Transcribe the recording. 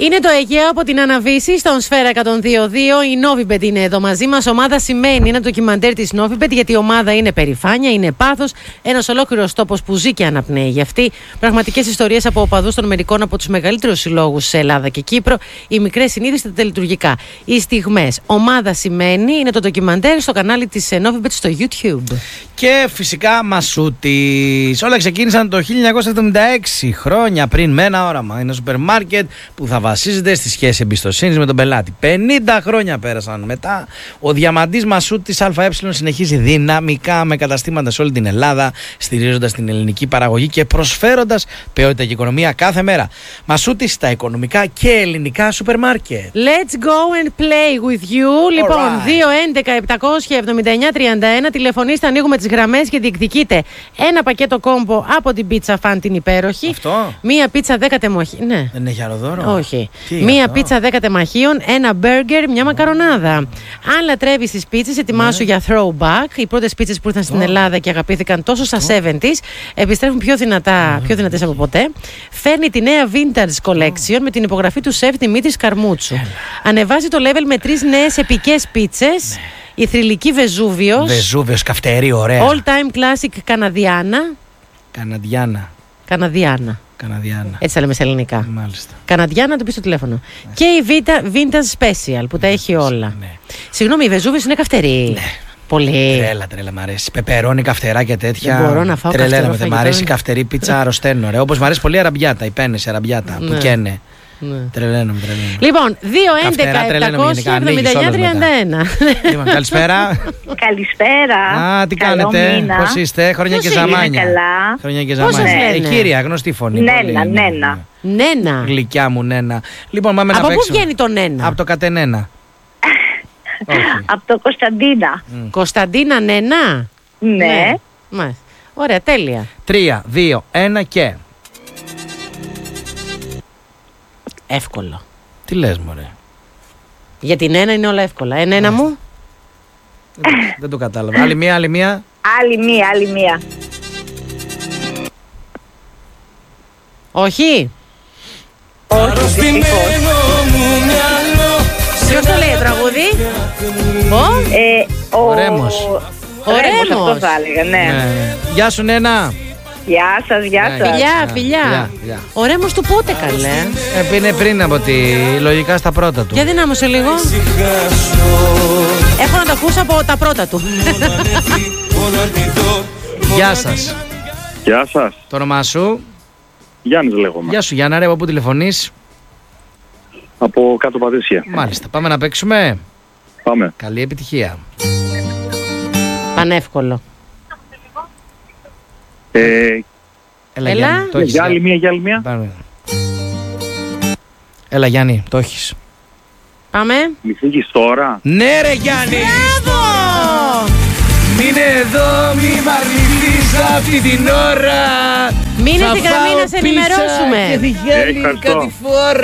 Είναι το Αιγαίο από την Αναβίση στον Σφαίρα 102.2. Η Novibet είναι εδώ μαζί μας. Ομάδα σημαίνει ένα ντοκιμαντέρ της Novibet, γιατί η ομάδα είναι περηφάνεια, είναι πάθος. Ένας ολόκληρος τόπος που ζει και αναπνέει για αυτή. Πραγματικές ιστορίες από οπαδούς των μερικών από τους μεγαλύτερους συλλόγους σε Ελλάδα και Κύπρο. Οι μικρές συνείδησες, τα τελετουργικά. Οι στιγμές. Ομάδα σημαίνει είναι το ντοκιμαντέρ στο κανάλι της Novibet στο YouTube. Και φυσικά Μασούτης. Όλα ξεκίνησαν το 1976, χρόνια πριν, με ένα όραμα. Είναι σούπερ μάρκετ που θα βασίζεται στη σχέση εμπιστοσύνης με τον πελάτη. 50 χρόνια πέρασαν μετά. Ο διαμαντής Μασούτης ΑΕ συνεχίζει δυναμικά με καταστήματα σε όλη την Ελλάδα, στηρίζοντας την ελληνική παραγωγή και προσφέροντας ποιότητα και οικονομία κάθε μέρα. Μασούτης στα οικονομικά και ελληνικά σούπερ μάρκετ. Let's go and play with you. Λοιπόν, 2-11-779-31. Τηλεφωνήστε, ανοίγουμε τις γραμμές και διεκδικείτε ένα πακέτο κόμπο από την Pizza Fan την υπέροχη. Αυτό. Μία πίτσα 10 τεμαχίων. Ναι. Δεν έχει άλλο δώρο. Όχι. Μία πίτσα 10 τεμαχίων, ένα μπέργκερ, μια μακαρονάδα. Αν λατρεύεις τις πίτσες, ετοιμάσου για throwback. Οι πρώτες πίτσες που ήρθαν στην Ελλάδα και αγαπήθηκαν τόσο στα 70s επιστρέφουν πιο δυνατές από ποτέ. Φέρνει τη νέα Vintage Collection με την υπογραφή του σεφ Δημήτρης Καρμούτσου. Ανεβάζει το level με 3 νέες επικές πίτσες. Η θρυλική Βεζούβιος, καυτερή, ωραία. All time classic Καναδιάνα. Έτσι τα λέμε σε ελληνικά. Μάλιστα. Καναδιάνα, το πει στο τηλέφωνο. Και η Vintage Special που τα έχει όλα. Ναι. Συγγνώμη, η Βεζούβιος είναι καυτερή. Ναι. Πολύ. Τρέλα, μ' αρέσει. Πεπερώνει, καυτερά και τέτοια. Δεν μπορώ να φάω καυτερό. Μ' αρέσει η καυτερή πίτσα, αρρωσταίνω. Όπως μ' αρέσει πολύ η αραμπιάτα, η πέννης αραμπιάτα που καίνε. Ναι. Τρελαίνομαι. Λοιπόν, 2-11-779-31. Λοιπόν, καλησπέρα. Καλησπέρα. Α, τι κάνετε, πώς είστε, χρόνια και ζαμάνια. Καλά. Χρόνια και ζαμάνια. Κύρια, γνωστή φωνή. Νένα. Γλυκιά μου Νένα. Λοιπόν, πάμε από να παίξουμε. πού βγαίνει το Νένα? Από το Κατενένα. Από το Κωνσταντίνα. Κωνσταντίνα Νένα. Ναι. Ωραία, τέλεια. 3, 2, 1 και. Εύκολο. Τι λες μωρέ? Για την Νένα είναι όλα εύκολα. Νένα μου. Δεν το κατάλαβα. Άλλη μία. Άλλη μία. Όχι. Ποιος το λέει τραγούδι? Ο Ρέμος. Ο Ρέμος. Αυτό θα έλεγα, ναι. Γεια σου Νένα. Γεια σας. Φιλιά. Ο Ρέμος του πότε καλέ? Είναι πριν από λογικά στα πρώτα του. Για δυνάμωσε λίγο. Έχω να τα ακούσω από τα πρώτα του. Γεια σας. Γεια σας. Το όνομά σου? Γιάννης λέγομαι. Γεια σου Γιάννα, από πού τηλεφωνείς? Από κάτω Πατήσια. Μάλιστα, πάμε να παίξουμε. Πάμε. Καλή επιτυχία. Πανεύκολο. Έλα. Γιάννη, το έχεις. Για άλλη μία. Πάμε. Έλα Γιάννη, το έχεις. Πάμε. Μη φύγεις τώρα. Ναι ρε Γιάννη. Μπράβο. Μείνε εδώ, μη μ' αρνηθείς αυτή την ώρα. Μείνε στην γραμμή να σε ενημερώσουμε. Και τη Γιάννη κάτι φορά.